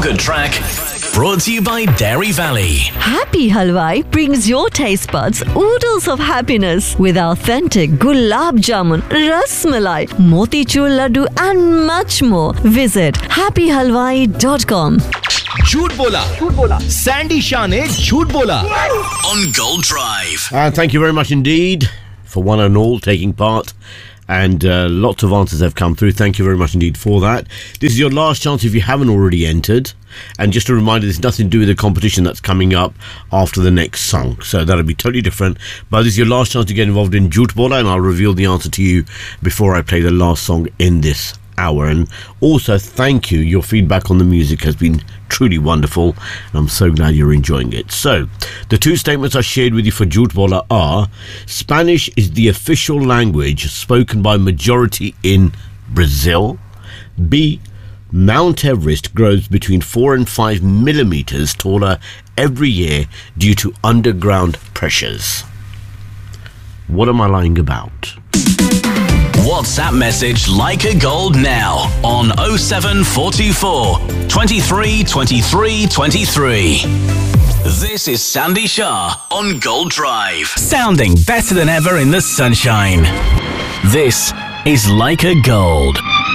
Good track. Brought to you by Dairy Valley. Happy Halwai brings your taste buds oodles of happiness with authentic gulab jamun, ras malai, motichur laddu and much more. Visit happyhalwai.com. झूठ बोला Sandy Shah ने झूठ बोला On Gold Drive. Thank you very much indeed for one and all taking part. And lots of answers have come through. Thank you very much indeed for that. This is your last chance if you haven't already entered. And just a reminder, there's nothing to do with the competition that's coming up after the next song. So that'll be totally different. But this is your last chance to get involved in Jhoot Bola, and I'll reveal the answer to you before I play the last song in this hour. And also, thank you. Your feedback on the music has been truly wonderful, and I'm so glad you're enjoying it. So, the two statements I shared with you for Jhoot Bola are: Spanish is the official language spoken by majority in Brazil. B, Mount Everest grows between 4 and 5 millimeters taller every year due to underground pressures. What am I lying about? WhatsApp message Like a Gold now on 07424 23 23 23. This is Sandy Shah on Gold Drive. Sounding better than ever in the sunshine. This is Like a Gold.